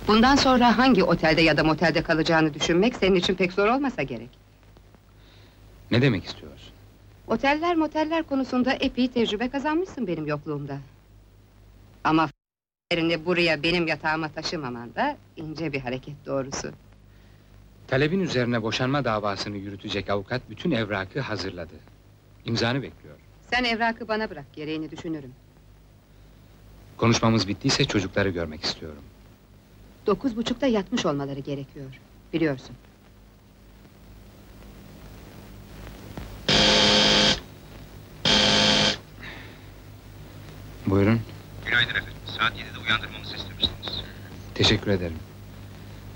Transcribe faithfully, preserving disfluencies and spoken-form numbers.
Bundan sonra hangi otelde ya da motelde kalacağını düşünmek senin için pek zor olmasa gerek. Ne demek istiyorsun? Oteller moteller konusunda epey tecrübe kazanmışsın benim yokluğumda. Ama f***lerini buraya benim yatağıma taşımaman da ince bir hareket doğrusu. Talebin üzerine boşanma davasını yürütecek avukat bütün evrakı hazırladı. İmzanı bekliyor. Sen evrakı bana bırak, gereğini düşünürüm. Konuşmamız bittiyse çocukları görmek istiyorum. Dokuz buçukta yatmış olmaları gerekiyor, biliyorsun. Buyurun. Günaydın efendim. Saat yedide uyandırmamızı istemiştiniz. Teşekkür ederim.